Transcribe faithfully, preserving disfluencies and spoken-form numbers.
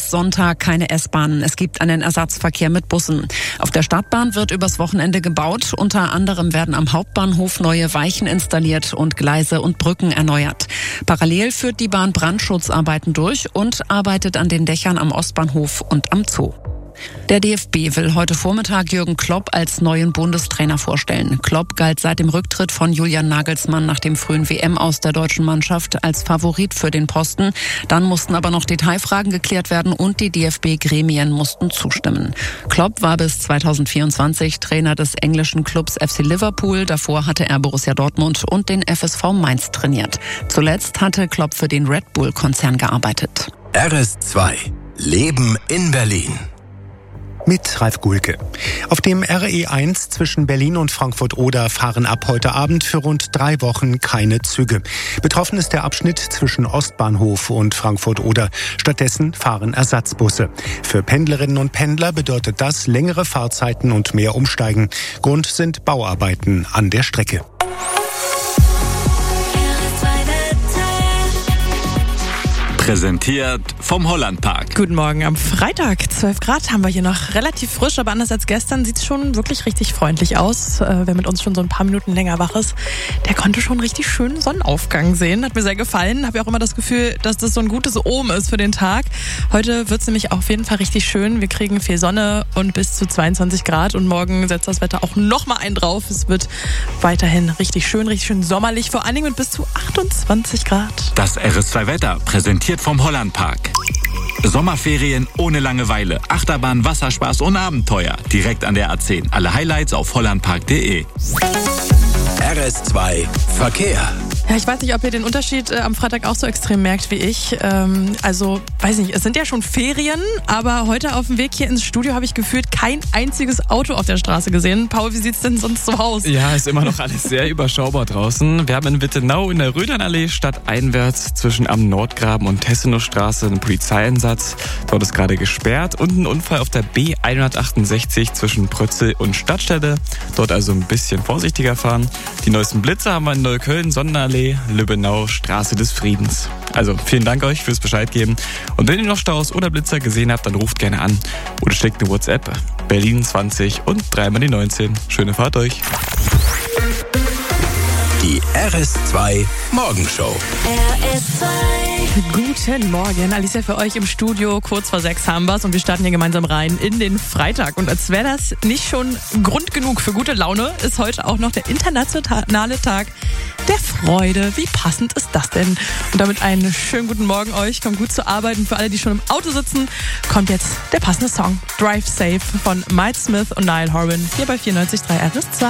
bis Sonntag keine S-Bahnen. Es gibt einen Ersatzverkehr mit Bussen. Auf der Stadtbahn wird übers Wochenende gebaut. Unter anderem werden am Hauptbahnhof neue Weichen installiert und Gleise und Brücken erneuert. Parallel führt die Bahn Brandschutzarbeiten durch und arbeitet an den Dächern am Ostbahnhof und am Zoo. Der D F B will heute Vormittag Jürgen Klopp als neuen Bundestrainer vorstellen. Klopp galt seit dem Rücktritt von Julian Nagelsmann nach dem frühen W M-Aus der deutschen Mannschaft als Favorit für den Posten. Dann mussten aber noch Detailfragen geklärt werden und die D F B-Gremien mussten zustimmen. Klopp war bis zweitausendvierundzwanzig Trainer des englischen Clubs F C Liverpool. Davor hatte er Borussia Dortmund und den F S V Mainz trainiert. Zuletzt hatte Klopp für den Red Bull-Konzern gearbeitet. R S zwei Leben in Berlin. Mit Ralf Gulke. Auf dem R E eins zwischen Berlin und Frankfurt-Oder fahren ab heute Abend für rund drei Wochen keine Züge. Betroffen ist der Abschnitt zwischen Ostbahnhof und Frankfurt-Oder. Stattdessen fahren Ersatzbusse. Für Pendlerinnen und Pendler bedeutet das längere Fahrzeiten und mehr Umsteigen. Grund sind Bauarbeiten an der Strecke. Präsentiert vom Hollandpark. Guten Morgen am Freitag. zwölf Grad haben wir hier noch. Relativ frisch, aber anders als gestern sieht es schon wirklich richtig freundlich aus. Äh, wer mit uns schon so ein paar Minuten länger wach ist, der konnte schon richtig schönen Sonnenaufgang sehen. Hat mir sehr gefallen. Habe ja auch immer das Gefühl, dass das so ein gutes Omen ist für den Tag. Heute wird es nämlich auf jeden Fall richtig schön. Wir kriegen viel Sonne und bis zu zweiundzwanzig Grad. Und morgen setzt das Wetter auch noch mal einen drauf. Es wird weiterhin richtig schön, richtig schön sommerlich. Vor allen Dingen mit bis zu achtundzwanzig Grad. Das R S zwei Wetter präsentiert vom Hollandpark. Sommerferien ohne Langeweile, Achterbahn, Wasserspaß und Abenteuer. Direkt an der A zehn. Alle Highlights auf hollandpark punkt de. R S zwei Verkehr. Ja, ich weiß nicht, ob ihr den Unterschied äh, am Freitag auch so extrem merkt wie ich. Ähm, also, weiß nicht, es sind ja schon Ferien, aber heute auf dem Weg hier ins Studio habe ich gefühlt kein einziges Auto auf der Straße gesehen. Paul, wie sieht's denn sonst so aus? Ja, ist immer noch alles sehr überschaubar draußen. Wir haben in Wittenau in der Rödernallee stadteinwärts zwischen am Nordgraben und Tessenowstraße einen Polizeieinsatz. Dort ist gerade gesperrt und ein Unfall auf der B hundertachtundsechzig zwischen Prötzel und Stadtstelle. Dort also ein bisschen vorsichtiger fahren. Die neuesten Blitze haben wir in Neukölln, Sonnenallee, Lübbenau, Straße des Friedens. Also vielen Dank euch fürs Bescheid geben. Und wenn ihr noch Staus oder Blitzer gesehen habt, dann ruft gerne an oder schickt eine WhatsApp. Berlin zwanzig und dreimal die neunzehn. Schöne Fahrt euch. Die R S zwei Morgenshow. R S zwei. Guten Morgen, Alicia für euch im Studio. Kurz vor sechs haben wir's und wir starten hier gemeinsam rein in den Freitag. Und als wäre das nicht schon Grund genug für gute Laune, ist heute auch noch der internationale Tag der Freude. Wie passend ist das denn? Und damit einen schönen guten Morgen euch. Kommt gut zur Arbeit und für alle, die schon im Auto sitzen, kommt jetzt der passende Song. Drive Safe von Mike Smith und Niall Horan hier bei vierundneunzig Komma drei R S zwei.